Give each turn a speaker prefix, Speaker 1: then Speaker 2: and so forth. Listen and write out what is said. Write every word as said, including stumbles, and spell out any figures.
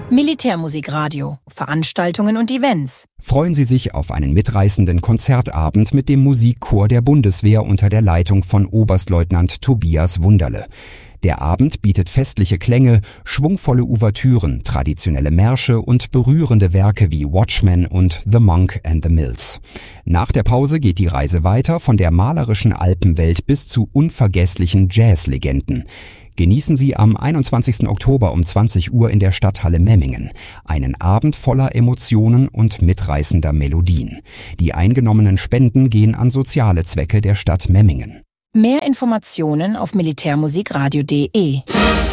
Speaker 1: Militärmusikradio, Veranstaltungen und Events.
Speaker 2: Freuen Sie sich auf einen mitreißenden Konzertabend mit dem Musikchor der Bundeswehr unter der Leitung von Oberstleutnant Tobias Wunderle. Der Abend bietet festliche Klänge, schwungvolle Ouvertüren, traditionelle Märsche und berührende Werke wie Watchmen und The Monk and the Mills. Nach der Pause geht die Reise weiter von der malerischen Alpenwelt bis zu unvergesslichen Jazzlegenden. Genießen Sie am einundzwanzigsten Oktober um zwanzig Uhr in der Stadthalle Memmingen einen Abend voller Emotionen und mitreißender Melodien. Die eingenommenen Spenden gehen an soziale Zwecke der Stadt Memmingen.
Speaker 1: Mehr Informationen auf militärmusikradio punkt de.